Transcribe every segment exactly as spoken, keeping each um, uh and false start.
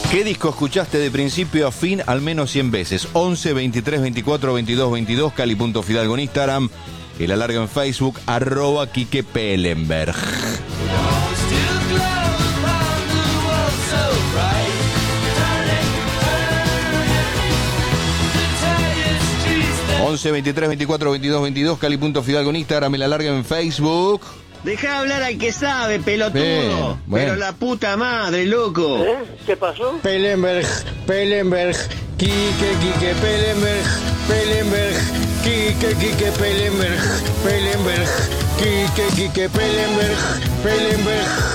¿Qué disco escuchaste de principio a fin al menos cien veces? once, veintitrés, veinticuatro, veintidós, veintidós, Cali.Fidalgo en Instagram, el alarga en Facebook, arroba Quique Pellenberg. once, veintitrés, veinticuatro, veintidós, veintidós, Cali.Fidalgo en Instagram, el alarga en Facebook. Dejá hablar al que sabe, pelotudo. Bien, bueno. Pero la puta madre, loco. ¿Eh? ¿Qué pasó? Pellenberg, Pellenberg, Quique, Quique, Pellenberg, Pellenberg, Quique, Quique, Pellenberg, Pellenberg, Quique, Quique, Pellenberg, Pellenberg.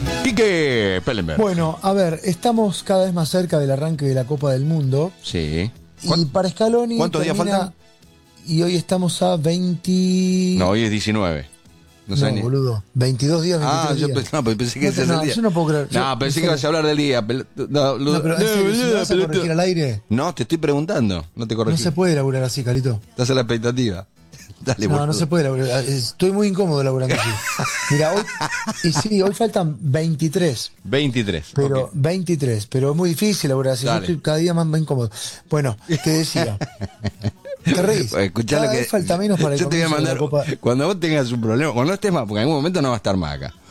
Quique Pellenberg. Bueno, a ver, estamos cada vez más cerca del arranque de la Copa del Mundo. Sí. Y para Scaloni ¿Cuántos días termina- faltan? Y hoy estamos a veinte... No, hoy es diecinueve. No, No, sé ni... boludo. veintidós días, veintitrés Ah, yo días. pensé, no, pensé que No, ese es no, el día. yo no puedo creer. No, Yo- pensé en que ibas a serio. hablar del día. Pel- No, No, pero en serio, si me vas a corregir al aire, No, te estoy preguntando. No te no corregí. se puede laburar así, Calito. Estás a la expectativa. Dale, No, boludo. no se puede laburar. Estoy muy incómodo laburando así. Mira, hoy... Y sí, hoy faltan veintitrés. veintitrés. Pero ok. veintitrés, pero es muy difícil laburar así. Yo Dale. estoy cada día más, más incómodo. Bueno, te decía. Te reís. Bueno, escuchá Cada lo que- vez falta menos para el yo te voy a comienzo de mandar. la Copa. Cuando vos tengas un problema, cuando no estés más, porque en algún momento no va a estar más acá.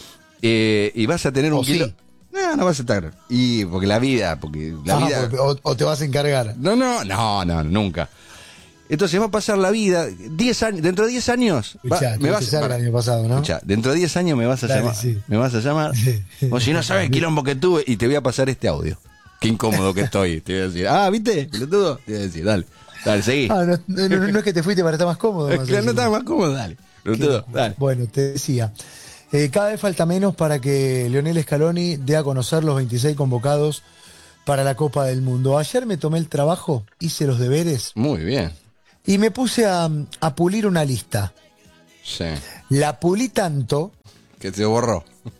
Eh, y vas a tener un ¿O kilo. sí? No, no vas a estar. Y porque la vida, porque la Ah, vida. porque- o, o te vas a encargar. No, no, no, no, nunca. Entonces va a pasar la vida, diez años, dentro de diez años, va- Escuchá, me vas tuviste sangre el año pasado, ¿no? escuchá, dentro de diez años me vas a Dale, llamar, sí. me vas a llamar, o si no sabes el quilombo que tuve, y te voy a pasar este audio. Qué incómodo que estoy, te voy a decir, ah, ¿viste? Pelotudo, te voy a decir, dale, dale, seguí. Ah, no, no, no- no es que te fuiste para estar más cómodo. Es más que no encima. estaba más cómodo, dale, pelotudo, dale. Bueno, te decía. eh, cada vez falta menos para que Lionel Scaloni dé a conocer los veintiséis convocados para la Copa del Mundo. Ayer me tomé el trabajo, hice los deberes Muy bien, y me puse a, a pulir una lista. sí, La pulí tanto, que te borró.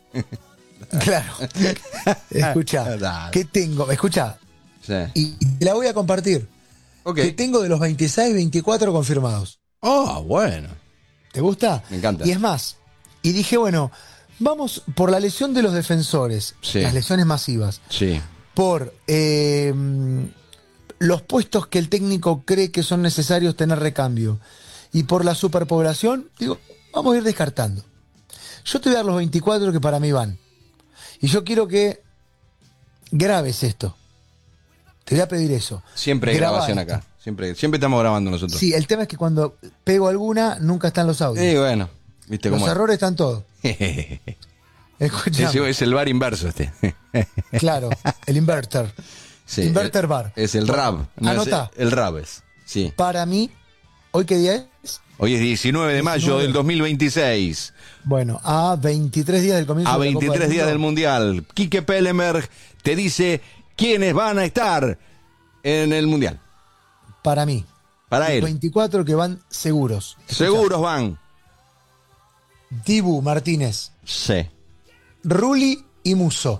claro. Escucha, Dale. ¿qué tengo? Escucha, Sí. y te la voy a compartir. Ok. Que tengo de los veintiséis, veinticuatro confirmados. Oh, bueno. ¿Te gusta? Me encanta. Y es más, y dije, bueno, vamos por la lesión de los defensores, Sí. las lesiones masivas, Sí. por eh, los puestos que el técnico cree que son necesarios tener recambio, y por la superpoblación, digo, vamos a ir descartando. Yo te voy a dar los veinticuatro que para mí van. Y yo quiero que grabes esto. Te voy a pedir eso. Siempre hay Graba grabación esto. acá. Siempre, siempre estamos grabando nosotros. Sí, el tema es que cuando pego alguna, nunca están los audios. Sí, bueno. ¿Viste los cómo es? errores están todos. Escuchame. Ese es el bar inverso este. Claro, el inverter. Sí, Inverter el- bar. Es el rab. no es Anota. el, el rab es. Sí. Para mí, ¿hoy qué día es? Hoy es diecinueve de mayo diecinueve. del dos mil veintiséis. Bueno, a veintitrés días del comienzo A de la Copa veintitrés días del Mundo. Mundial. Quique Pellenberg te dice quiénes van a estar en el Mundial. Para mí. Para Los él. veinticuatro que van seguros. Escuchá. Seguros van. Dibu Martínez, Sí. Rulli y Musso.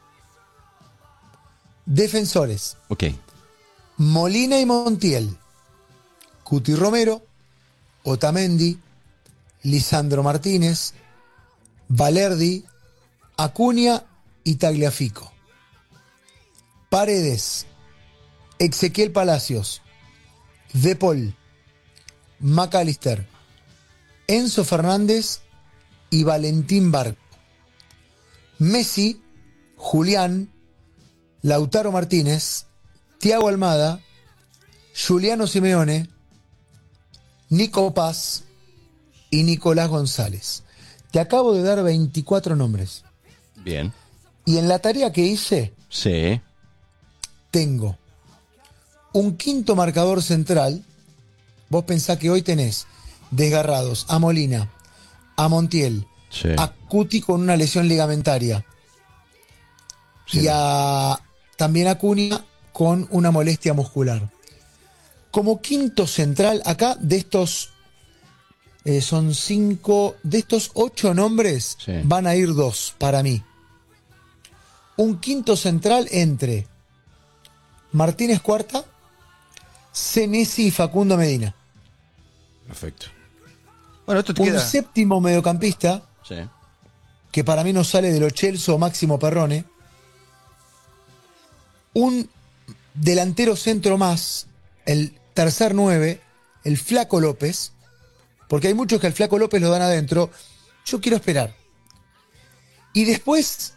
Defensores. Ok. Molina y Montiel. Cuti Romero, Otamendi, Lisandro Martínez, Valerdi, Acuña y Tagliafico. Paredes, Ezequiel Palacios, De Paul, McAllister, Enzo Fernández y Valentín Barco. Messi, Julián, Lautaro Martínez, Thiago Almada, Juliano Simeone, Nico Paz y Nicolás González. Te acabo de dar veinticuatro nombres. Bien. Y en la tarea que hice, Sí. tengo un quinto marcador central. Vos pensás que hoy tenés desgarrados a Molina, a Montiel, Sí. a Cuti con una lesión ligamentaria Sí. y a también a Cunha con una molestia muscular. Como quinto central, acá de estos eh, son cinco, de estos ocho nombres Sí. van a ir dos para mí. Un quinto central entre Martínez Cuarta, Senesi y Facundo Medina. Perfecto. Bueno, esto te Un queda. séptimo mediocampista, Sí. que para mí no sale de Lo Celso o Máximo Perrone. un delantero centro más, el tercer nueve, el Flaco López, porque hay muchos que el Flaco López lo dan adentro. Yo quiero esperar. Y después,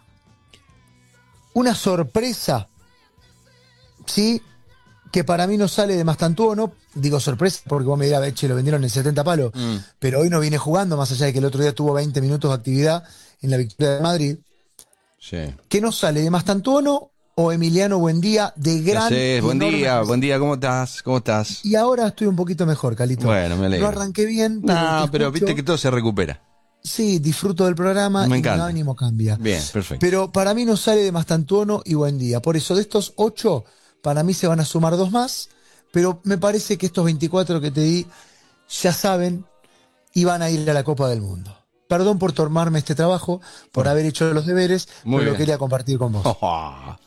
una sorpresa, ¿sí? Que para mí no sale de Mastantuono. Digo sorpresa porque vos me dirás, che, lo vendieron en setenta palos, mm. pero hoy no viene jugando, más allá de que el otro día tuvo veinte minutos de actividad en la victoria de Madrid. Sí. ¿Qué no sale de Mastantuono o Emiliano Buendía de gran... ¿Qué haces? Buen día, buen día, ¿cómo estás? ¿Cómo estás? Y ahora estoy un poquito mejor, Calito. Bueno, me alegro. No arranqué bien. Pero no, pero viste que todo se recupera. Sí, disfruto del programa me y encanta. mi ánimo cambia. Bien, perfecto. Pero para mí no sale de Mastantuono y Buendía. Por eso de estos ocho, para mí se van a sumar dos más, pero me parece que estos veinticuatro que te di ya saben y van a ir a la Copa del Mundo. Perdón por tomarme este trabajo, por haber hecho los deberes, Muy pero bien. lo quería compartir con vos. Oh,